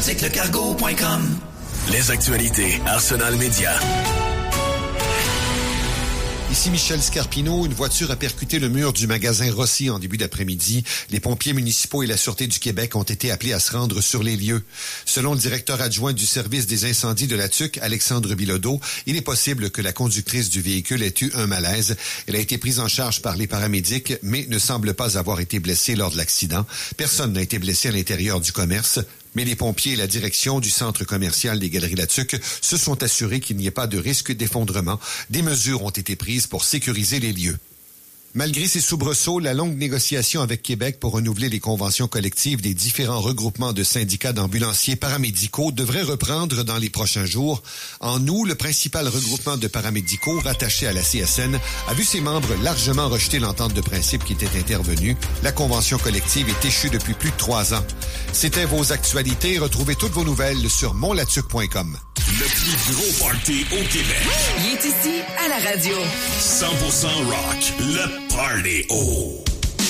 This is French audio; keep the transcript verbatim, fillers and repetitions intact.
boutique le cargo point com. Les actualités Arsenal Média. Ici Michel Scarpino. Une voiture a percuté le mur du magasin Rossi en début d'après-midi. Les pompiers municipaux et la Sûreté du Québec ont été appelés à se rendre sur les lieux. Selon le directeur adjoint du service des incendies de la T U C, Alexandre Bilodeau, il est possible que la conductrice du véhicule ait eu un malaise. Elle a été prise en charge par les paramédics, mais ne semble pas avoir été blessée lors de l'accident. Personne n'a été blessé à l'intérieur du commerce. Mais les pompiers et la direction du centre commercial des Galeries La Tuque se sont assurés qu'il n'y ait pas de risque d'effondrement. Des mesures ont été prises pour sécuriser les lieux. Malgré ces soubresauts, la longue négociation avec Québec pour renouveler les conventions collectives des différents regroupements de syndicats d'ambulanciers paramédicaux devrait reprendre dans les prochains jours. En août, le principal regroupement de paramédicaux rattaché à la C S N a vu ses membres largement rejeter l'entente de principe qui était intervenue. La convention collective est échue depuis plus de trois ans. C'était vos actualités. Retrouvez toutes vos nouvelles sur mon latuc point com. Le plus gros party au Québec. Il est ici à la radio. cent pour cent rock. Le Party O.